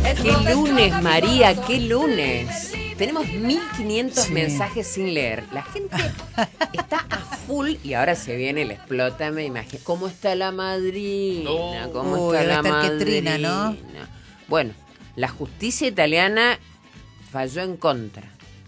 Qué lunes, María, qué lunes. Tenemos 1500 mensajes sin leer. La gente está a full y ahora se viene el explota, me imagino. ¿Cómo está la madrina? ¿Cómo está la madrina? Trina, ¿no? Bueno, la justicia italiana falló en contra.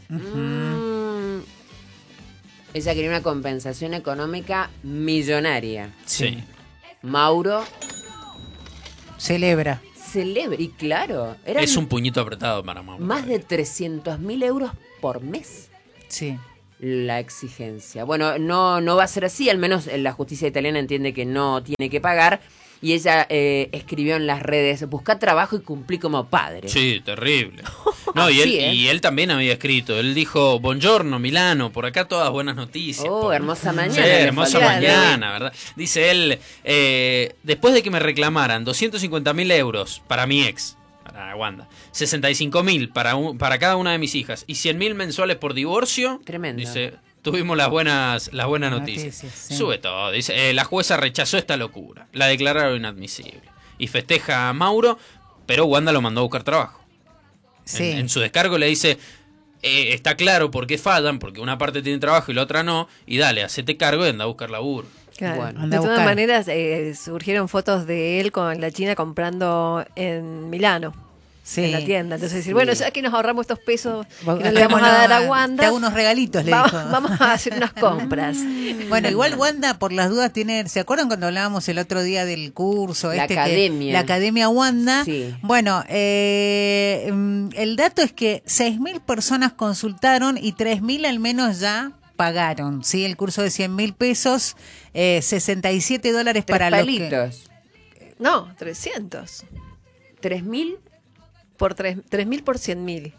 Ella quería una compensación económica millonaria. Sí. Mauro celebra. Y claro, es un puñito apretado para Mauro. Más de 300.000 euros por mes. Sí. La exigencia. Bueno, no va a ser así, al menos la justicia italiana entiende que no tiene que pagar. Y ella escribió en las redes: busca trabajo y cumplí como padre. Sí, terrible. No, y él también había escrito. Él dijo: buongiorno, Milano, por acá todas buenas noticias. Hermosa mañana. Sí, hermosa mañana, ¿verdad? Dice él: después de que me reclamaran 250.000 euros para mi ex, para Wanda, 65.000 para cada una de mis hijas y 100.000 mensuales por divorcio. Tremendo. Dice: tuvimos las buenas noticias. Sí. Sube todo. Dice: la jueza rechazó esta locura. La declararon inadmisible. Y festeja a Mauro, pero Wanda lo mandó a buscar trabajo. Sí. En su descargo le dice: está claro por qué fallan, porque una parte tiene trabajo y la otra no. Y dale, hacete cargo y anda a buscar laburo. Claro. Bueno, de todas maneras, surgieron fotos de él con la China comprando en Milano. Sí. En la tienda. Entonces decir, bueno, ya que nos ahorramos estos pesos que no le vamos a dar a Wanda, te hago unos regalitos, le dijo. Vamos a hacer unas compras. Bueno, igual Wanda, por las dudas, ¿se acuerdan cuando hablábamos el otro día del curso? La academia. La Academia Wanda. Sí. Bueno, el dato es que 6.000 personas consultaron y 3.000 al menos ya pagaron, ¿sí? El curso de 100.000 pesos, $67 para palitos. los que... No, 300. 3.000 por 3.000 por 100.000.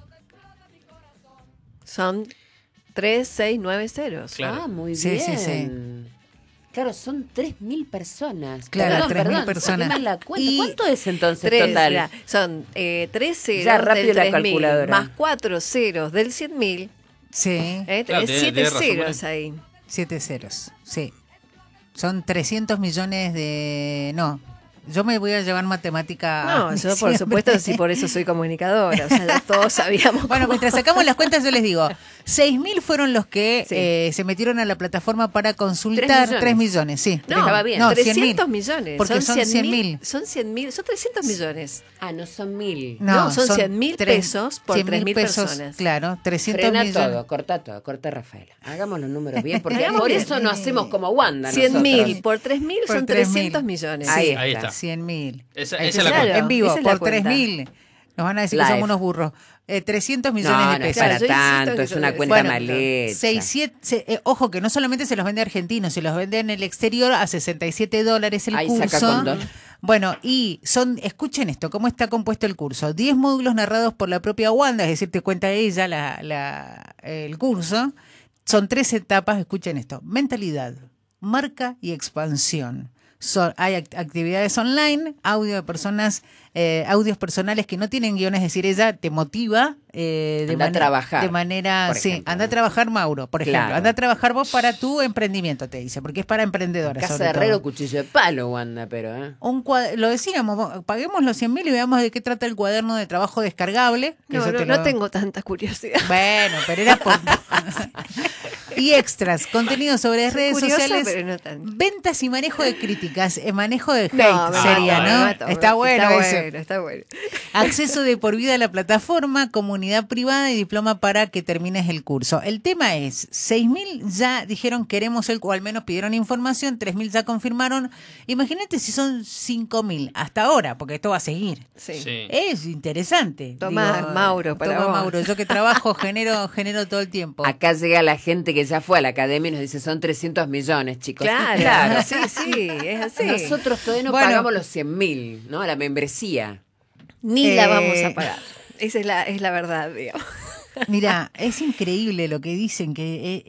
Son 3, 6, 9 ceros. Claro. Muy Sí, bien. sí. Claro, son 3.000 personas. Claro, Perdón, 3.000 personas. saqué mal la cuenta. Y ¿Cuánto es entonces 3, total? mira, son 3 ceros Ya, rápido del la 3.000 calculadora. más 4 ceros del 100.000. Sí, Tenés Claro, 7 tiene razón, ceros ahí. 7 ceros, sí. Son 300 millones de... No, yo me voy a llevar matemática. No, yo por siempre. supuesto, sí, por eso soy comunicadora. O sea, ya todos sabíamos. Bueno, mientras sacamos las cuentas, yo les digo, 6.000 fueron los que Sí. se metieron a la plataforma para consultar. 3 millones, sí. No, Estaba bien. No, 300 100.000. millones. Porque son 100.000. Son 100.000, son 300 millones. Ah, no son 1.000. No, son 100.000 pesos por 100.000 3.000 pesos, personas. Claro, 300 Frena millones. todo, corta Rafaela. Hagamos los números bien, porque Hagamos por bien. eso no hacemos como Wanda 100.000 nosotros. por 3.000 Por son 3.000. 300 millones. Ahí Ahí está. está. 100.000. Esa Hay es que la sacar cuenta. en vivo, Esa es la por cuenta. 3.000. Nos van a decir Live. que somos unos burros. 300 millones No, de no es pesos. para Claro, yo insisto tanto, que es yo- una cuenta bueno, mal hecha. Ojo, que no solamente se los vende a argentinos, se los vende en el exterior a $67 el Ahí curso. saca con dos. Bueno, y escuchen esto, cómo está compuesto el curso. 10 módulos narrados por la propia Wanda, es decir, te cuenta ella el curso. Son 3 etapas, escuchen esto. Mentalidad, marca y expansión. Hay actividades online, audios personales que no tienen guiones, es decir, ella te motiva Anda a trabajar, de manera, por sí, ejemplo, anda a ¿no? trabajar Mauro, por ejemplo, Claro. anda a trabajar vos para tu emprendimiento, te dice, porque es para emprendedoras. Casa sobre de herrero, todo. cuchillo de palo, Wanda, pero Lo decíamos, paguemos los 100.000 y veamos de qué trata el cuaderno de trabajo descargable. que No, eso te no lo- tengo tanta curiosidad. Bueno, pero era por... Y extras, contenido sobre Soy redes curiosa, sociales, pero no tanto. ventas y manejo de críticas, manejo de hate No, sería, mata, ¿no? me mata, Está bueno eso. está bueno. Acceso de por vida a la plataforma, comunidad privada y diploma para que termines el curso. El tema es, 6.000 ya dijeron queremos o al menos pidieron información, 3.000 ya confirmaron. Imagínate si son 5.000 hasta ahora, porque esto va a seguir. Sí. Sí. Es interesante. Toma, Mauro, para toma, vos. Mauro, yo que trabajo genero todo el tiempo. acá llega la gente que ya fue a la academia y nos dice son 300 millones, chicos. Claro, sí, es así. Nosotros todavía no Bueno. pagamos los 100.000, ¿no? La membresía. Ni la vamos a pagar. Esa es la verdad, digamos. Mira, es increíble lo que dicen, que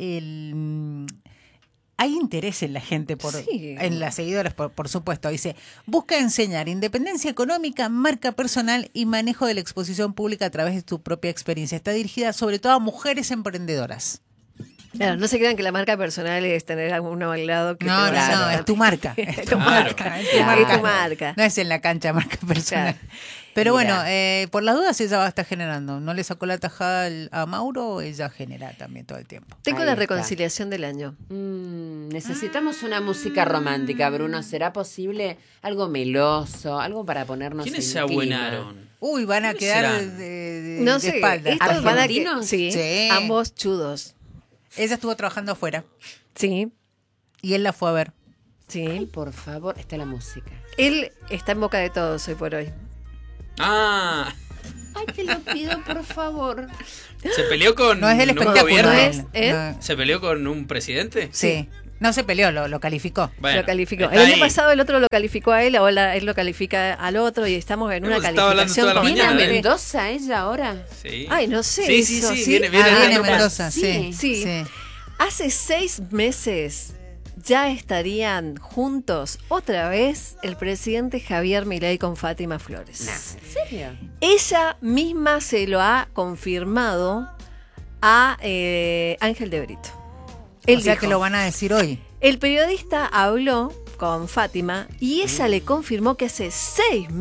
hay interés en la gente, Sí. en las seguidoras, por supuesto. Dice, busca enseñar independencia económica, marca personal y manejo de la exposición pública a través de tu propia experiencia. Está dirigida sobre todo a mujeres emprendedoras. Claro, no se crean que la marca personal es tener alguno al lado que No, te va a no, dar. es tu marca. Es tu Claro. marca. Es tu Claro. marca. Es tu marca. No es en la cancha marca personal. Claro. Pero Mira. bueno, por las dudas ella va a estar generando. ¿No le sacó la tajada a Mauro? Ella genera también todo el tiempo. Tengo Ahí la está. reconciliación del año. Necesitamos una música romántica, Bruno. ¿Será posible algo meloso? Algo para ponernos ¿Quiénes se en clima? abuenaron? Uy, van a ¿Quiénes quedar serán? No de sé, espaldas. estos van a que, ¿Argentinos? sí, Sí. ambos chudos. Ella estuvo trabajando afuera Sí, y él la fue a ver. Ay, sí. por favor, está la música. Él está en boca de todos hoy por hoy. Ah, Ay, te lo pido, por favor. ¿se peleó con No es el un espectáculo. gobierno? ¿No es él? No, ¿Se peleó con un presidente? sí. No se peleó, lo calificó. Bueno, Lo calificó. está El año ahí. pasado el otro lo calificó a él, ahora él lo califica al otro y estamos en una Hemos estado hablando calificación toda la ¿Viene a mañana, ¿eh? Mendoza ella ahora? Sí. Ay, no sé. Sí, sí, eso, sí. ¿sí? Viene, Ah, viene viene dando Mendoza, Sí. sí. Sí. Hace 6 meses ya estarían juntos otra vez el presidente Javier Milei con Fátima Flores. ¿En serio? Ella misma se lo ha confirmado a Ángel de Brito. Él O sea dijo, que lo van a decir hoy. el periodista habló con Fátima y ella le confirmó que hace 6